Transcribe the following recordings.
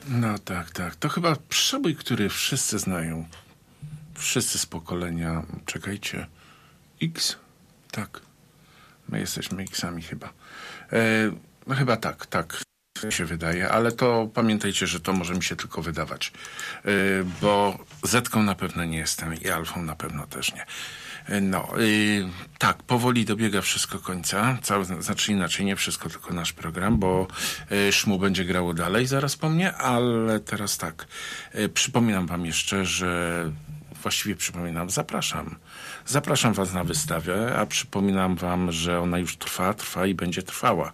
No tak, tak. To chyba przebój, który wszyscy znają. Wszyscy z pokolenia, czekajcie, X? Tak. My jesteśmy X-ami chyba. No chyba tak się wydaje, ale to pamiętajcie, że to może mi się tylko wydawać. Bo Z-ką na pewno nie jestem i Alfą na pewno też nie. Tak, powoli dobiega wszystko końca. Znaczy inaczej, nie wszystko, tylko nasz program, bo Szmu będzie grało dalej zaraz po mnie, ale teraz tak. Przypominam wam jeszcze, że właściwie zapraszam was na wystawę, a przypominam wam, że ona już trwa i będzie trwała.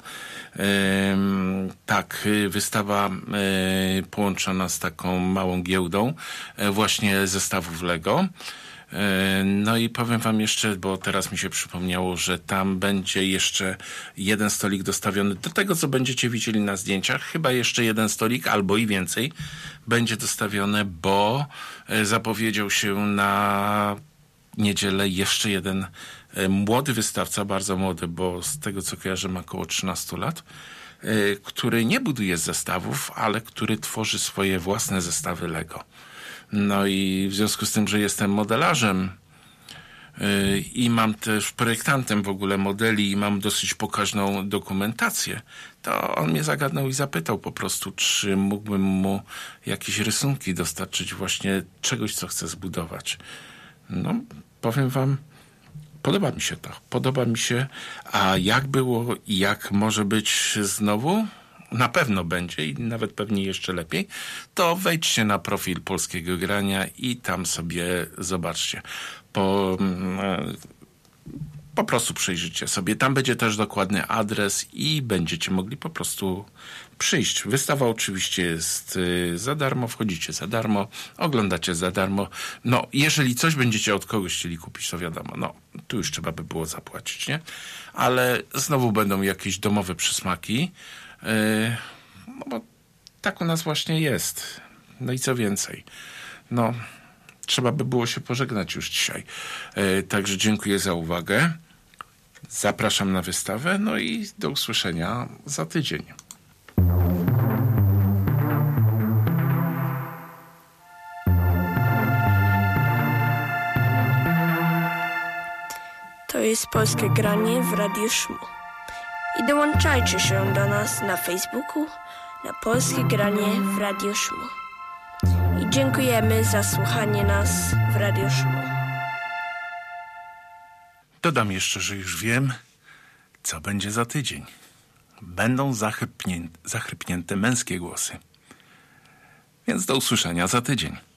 Tak, wystawa połączona z taką małą giełdą właśnie zestawów Lego. No i powiem wam jeszcze, bo teraz mi się przypomniało, że tam będzie jeszcze jeden stolik dostawiony do tego, co będziecie widzieli na zdjęciach. Chyba jeszcze jeden stolik albo i więcej będzie dostawione, bo zapowiedział się na niedzielę jeszcze jeden młody wystawca, bardzo młody, bo z tego co kojarzę ma około 13 lat, który nie buduje zestawów, ale który tworzy swoje własne zestawy Lego. No i w związku z tym, że jestem modelarzem i mam też projektantem w ogóle modeli i mam dosyć pokaźną dokumentację, to on mnie zagadnął i zapytał po prostu, czy mógłbym mu jakieś rysunki dostarczyć właśnie czegoś, co chcę zbudować. No, powiem wam, podoba mi się, a jak było i jak może być znowu? Na pewno będzie i nawet pewnie jeszcze lepiej, to wejdźcie na profil Polskiego Grania i tam sobie zobaczcie. Po prostu przyjrzyjcie sobie. Tam będzie też dokładny adres i będziecie mogli po prostu przyjść. Wystawa oczywiście jest za darmo, wchodzicie za darmo, oglądacie za darmo. No, jeżeli coś będziecie od kogoś chcieli kupić, to wiadomo, no, tu już trzeba by było zapłacić, nie? Ale znowu będą jakieś domowe przysmaki, no bo tak u nas właśnie jest. No i co więcej, no trzeba by było się pożegnać już dzisiaj. Także dziękuję za uwagę. Zapraszam na wystawę, no i do usłyszenia za tydzień. To jest Polskie Granie w Radiu Szmu. I dołączajcie się do nas na Facebooku, na Polskie Granie w Radiu Szmu. I dziękujemy za słuchanie nas w Radiu Szmu. Dodam jeszcze, że już wiem, co będzie za tydzień. Będą zachrypnięte męskie głosy. Więc do usłyszenia za tydzień.